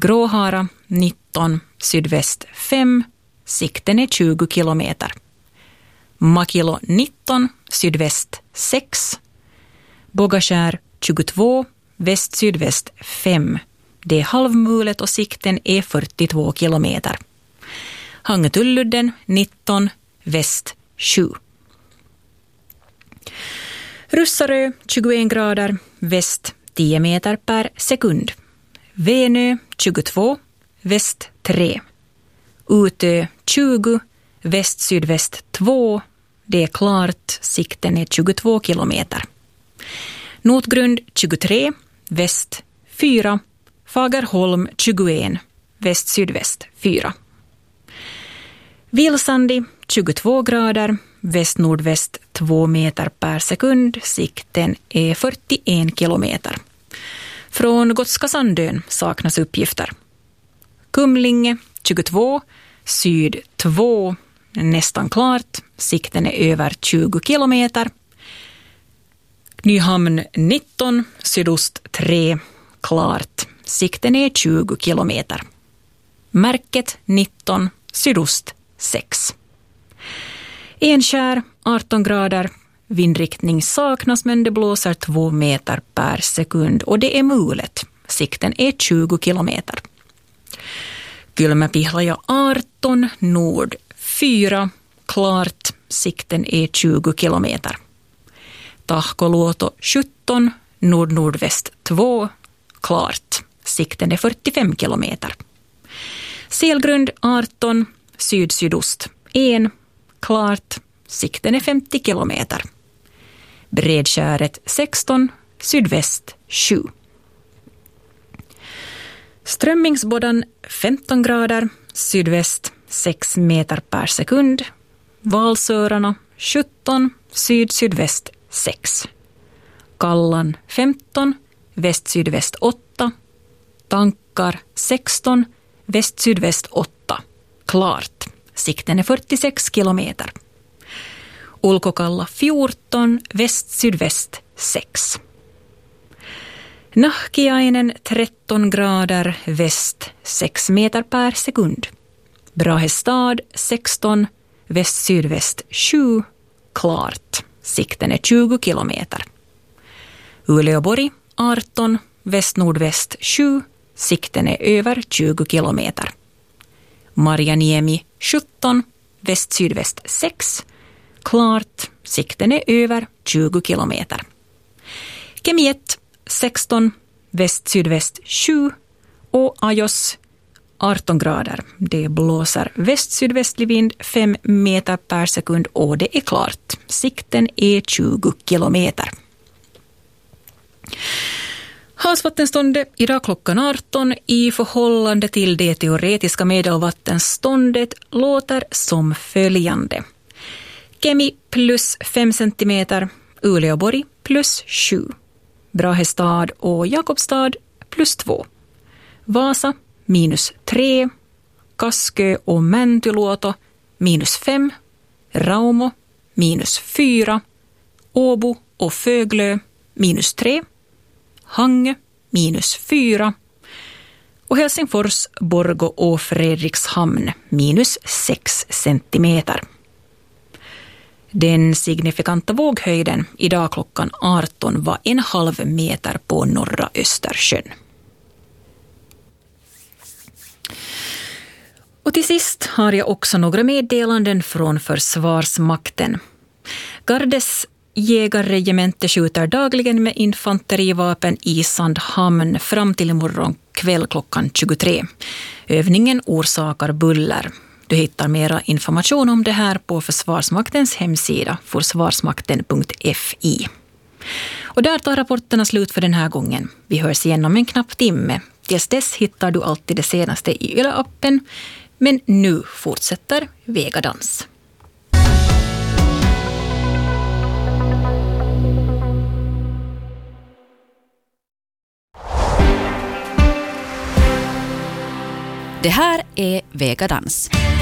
Gråhara 19, sydväst 5, sikten är 20 kilometer. Makilo 19, sydväst 6. Bågakär 22, väst-sydväst 5. Det är halvmulet och sikten är 42 kilometer. Hangetulludden 19, väst 7. Russarö 21 grader, väst 10 meter per sekund. Venö 22, väst 3. Utö 20, väst-sydväst 2. Det är klart, sikten är 22 kilometer. Notgrund 23, väst 4. Fagerholm 21, väst-sydväst 4. Vilsandi 22 grader, väst-nordväst 2 meter per sekund, sikten är 41 kilometer. Från Gotska Sandön saknas uppgifter. Kumlinge 22, syd 2, nästan klart, sikten är över 20 kilometer. Nyhamn 19, sydost 3, klart, sikten är 20 kilometer. Märket 19, sydost 6. Enskär 18 grader, vindriktning saknas men det blåser 2 meter per sekund och det är mulet. Sikten är 20 kilometer. Kylmäpihlaja 18, nord 4, klart, sikten är 20 kilometer. Tahkoluoto 17, nord-nordväst 2, klart, sikten är 45 kilometer. Selgrund 18, syd-sydost 1, klart, sikten är 50 kilometer. Bredskäret 16, sydväst 7. Strömmingsboddan 15 grader, sydväst 6 meter per sekund. Valsörarna 17, syd-sydväst 6. Kallan 15, väst-sydväst 8. Tankar 16, väst-sydväst 8. Klart, sikten är 46 kilometer. Ulkokalla 14, väst-sydväst 6. Nahkiainen 13 grader, väst 6 meter per sekund. Brahestad 16, väst-sydväst 7, klart, sikten är 20 kilometer. Uleåborg 18, väst-nordväst 7, sikten är över 20 kilometer. Marjaniemi 17, väst-sydväst 6, klart, sikten är över 20 kilometer. Kemiet 16, väst-sydväst 7 och Ajos 18 grader. Det blåser väst-sydvästlig vind 5 meter per sekund och det är klart. Sikten är 20 kilometer. Havsvattenståndet idag klockan 18 i förhållande till det teoretiska medelvattenståndet låter som följande. Kemi plus 5 centimeter, Uleåborg plus 7. Brahestad och Jakobstad plus 2. Vasa minus 3. Kaskö och Mäntyluoto minus 5. Raumo minus 4. Åbo och Föglö minus 3. Hangö minus 4. Och Helsingfors, Borgå och Fredrikshamn minus 6 centimeter. Den signifikanta våghöjden idag klockan 18 var 1,5 meter på norra Östersjön. Och till sist har jag också några meddelanden från Försvarsmakten. Gardes jägarregemente skjuter dagligen med infanterivapen i Sandhamn fram till imorgon kväll klockan 23. Övningen orsakar buller. Du hittar mera information om det här på Försvarsmaktens hemsida försvarsmakten.fi. Och där tar rapporterna slut för den här gången. Vi hörs igen om en knapp timme. Tills dess hittar du alltid det senaste i Yle-appen. Men nu fortsätter Vegadans. Det här är Vegadans.